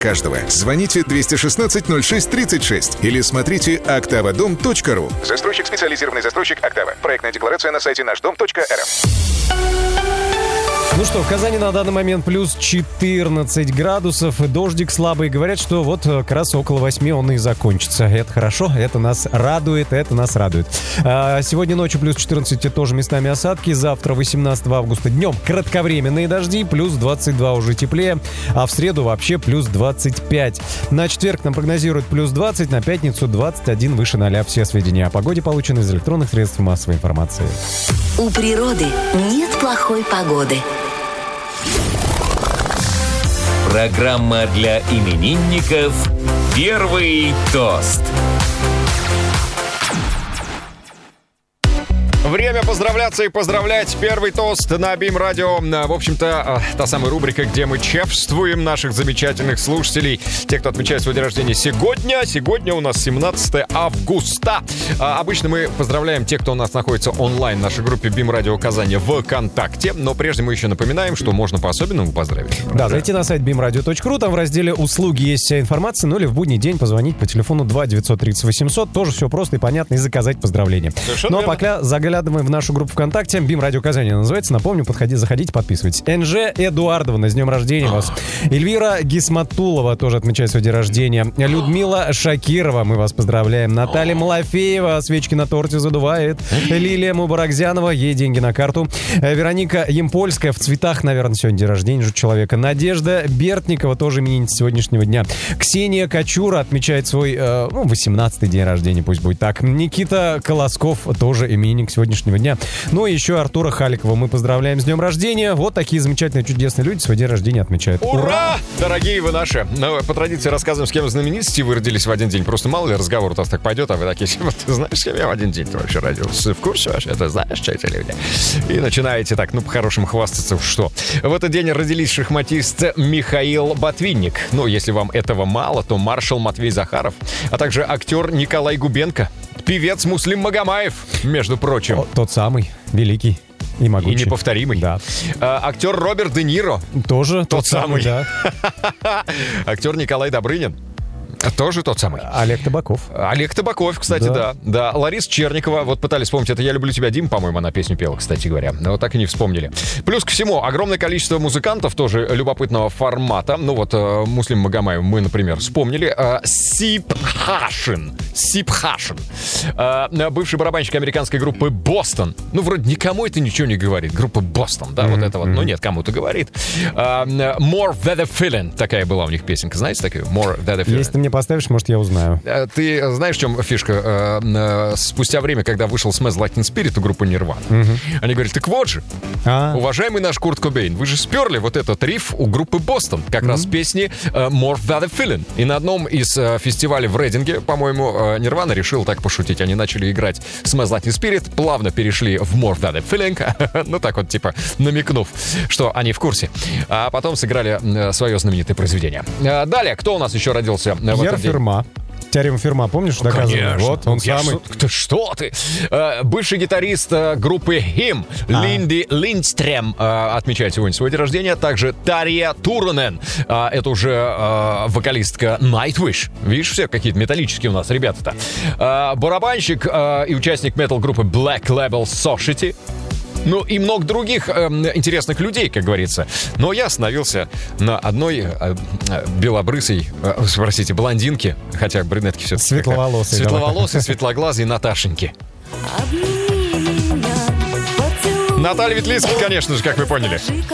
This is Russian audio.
каждого. Звоните 216-06-36 или смотрите oktavadom.ru. Застройщик, специализированный застройщик «Октава». Проектная декларация на сайте наждом.рф. Ну что, в Казани на данный момент плюс 14 градусов, и дождик слабый. Говорят, что вот как раз около 8 он и закончится. Это хорошо, это нас радует. Сегодня ночью плюс 14, тоже местами осадки. Завтра, 18 августа, днем кратковременные дожди, плюс 22 уже теплее, а в среду вообще плюс 25. На четверг нам прогнозируют плюс 20, на пятницу 21 выше 0. Все сведения о погоде получены из электронных средств массовой информации. У природы нет плохой погоды. Программа для именинников «Первый тост». Время поздравляться и поздравлять. Первый тост на БИМ Радио. В общем-то, та самая рубрика, где мы чествуем наших замечательных слушателей. Те, кто отмечает свой день рождения сегодня. Сегодня у нас 17 августа. Обычно мы поздравляем тех, кто у нас находится онлайн в нашей группе БИМ Радио Казани в ВКонтакте. Но прежде мы еще напоминаем, что можно по-особенному поздравить. Да, зайти на сайт bimradio.ru. Там в разделе «Услуги» есть вся информация. Ну или в будний день позвонить по телефону 2 930 800. Тоже все просто и понятно. И заказать поздравления. Ну а пока заглядываем в нашу группу ВКонтакте. БИМ Радио Казани называется. Напомню, заходите, подписывайтесь. НЖ Эдуардовна, с днем рождения вас. Эльвира Гисматулова тоже отмечает свой день рождения. Людмила Шакирова, мы вас поздравляем. Наталья Малафеева, свечки на торте задувает. Лилия Мубаракзянова, ей деньги на карту. Вероника Емпольская, в цветах, наверное, сегодня день рождения же человека. Надежда Бертникова, тоже именинница сегодняшнего дня. Ксения Качура отмечает свой 18-й день рождения, пусть будет так. Никита Колосков, тоже именинник сегодняшнего дня. Ну и еще Артура Халикова мы поздравляем с днем рождения. Вот такие замечательные, чудесные люди свой день рождения отмечают. Ура! Дорогие вы наши! Ну, по традиции рассказываем, с кем знаменитости вы родились в один день. Просто мало ли разговор у вас так пойдет, а вы такие, вот, ты знаешь, с кем я в один день вообще родился? В курсе вообще? Ты знаешь, что эти люди? И начинаете так, по-хорошему хвастаться, что. В этот день родились шахматист Михаил Ботвинник. Ну, если вам этого мало, то маршал Матвей Захаров, а также актер Николай Губенко, певец Муслим Магомаев, между прочим. Тот самый, великий и могучий. И неповторимый. Да. Актер Роберт Де Ниро. Тоже тот самый, да. Актер Николай Добрынин. Тоже тот самый. Олег Табаков. Олег Табаков, кстати, да. Лариса Черникова. Вот пытались вспомнить, это «Я люблю тебя, Дим», по-моему, она песню пела, кстати говоря. Но вот так и не вспомнили. Плюс ко всему, огромное количество музыкантов, тоже любопытного формата. Ну вот, Муслим Магомаев мы, например, вспомнили. Сип Хашин. Бывший барабанщик американской группы «Бостон». Ну, вроде никому это ничего не говорит. Группа «Бостон», да, вот это вот. Но нет, кому-то говорит. «More Weather Feeling». Такая была у них песенка. Знаете такую? «More Weather Feeling». Если ты мне поставишь, может, я узнаю. Ты знаешь, в чем фишка? Спустя время, когда вышел Smells Like Teen Spirit у группы Nirvana, они говорят, так вот же, уважаемый наш Курт Кобейн, вы же сперли вот этот риф у группы «Бостон», как раз песни «More Weather Feeling». И на одном из фестивалей в Рейдинге, по-моему, Nirvana решил так пошутить. Они начали играть Smells Like Teen Spirit, плавно перешли в More Weather Feeling, ну так вот, типа, намекнув, что они в курсе. А потом сыграли свое знаменитое произведение. Далее, кто у нас еще родился? Пьер Ферма. Теорема Ферма, помнишь, доказывали? Вот, он самый. Что ты? Бывший гитарист группы Him, Линди Линдстрем, отмечает сегодня свой день рождения. Также Тарья Туранен, это уже вокалистка Nightwish. Видишь, все какие-то металлические у нас ребята-то. Барабанщик и участник метал-группы Black Label Society. Ну и много других интересных людей, как говорится. Но я остановился на одной белобрысой, блондинке, хотя брюнетки все-таки... Светловолосой, светлоглазой Наташеньки. Наталья Ветлицкая, конечно же, как вы поняли.